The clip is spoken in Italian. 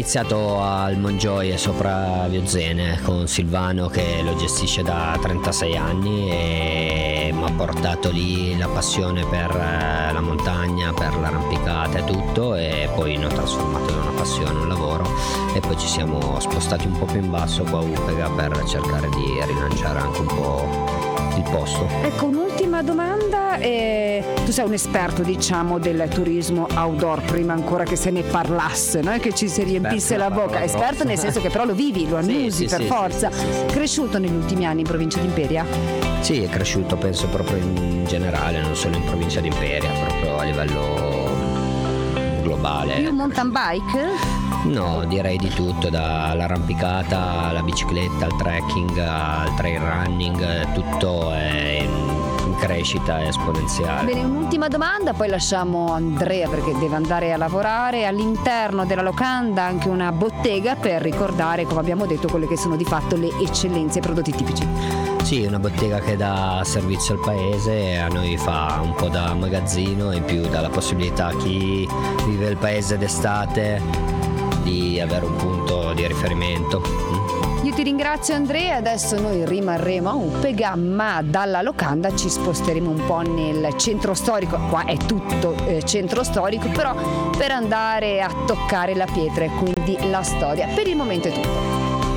iniziato al Mongioie sopra Via Zene con Silvano che lo gestisce da 36 anni e mi ha portato lì la passione per la montagna, per l'arrampicata e tutto, e poi ne ho trasformato da una passione un lavoro, e poi ci siamo spostati un po' più in basso qua a Upega per cercare di rilanciare anche un po' il posto. Ecco, un'ultima domanda, tu sei un esperto diciamo del turismo outdoor, prima ancora che se ne parlasse, no? Che ci si riempisse la bocca, esperto nel senso che però lo vivi, lo annusi per forza. Cresciuto negli ultimi anni in provincia di Imperia? Sì, è cresciuto penso proprio in generale, non solo in provincia di Imperia, proprio a livello globale. Più mountain bike? No, direi di tutto, dall'arrampicata alla bicicletta, al trekking, al trail running, tutto è in crescita esponenziale. Bene, un'ultima domanda, poi lasciamo Andrea perché deve andare a lavorare. All'interno della locanda anche una bottega per ricordare, come abbiamo detto, quelle che sono di fatto le eccellenze e i prodotti tipici. Sì, una bottega che dà servizio al paese e a noi fa un po' da magazzino, e in più dà la possibilità a chi vive il paese d'estate di avere un punto di riferimento. Io ti ringrazio Andrea, adesso noi rimarremo a Upega, ma dalla locanda ci sposteremo un po' nel centro storico, qua è tutto centro storico, però per andare a toccare la pietra e quindi la storia. Per il momento è tutto.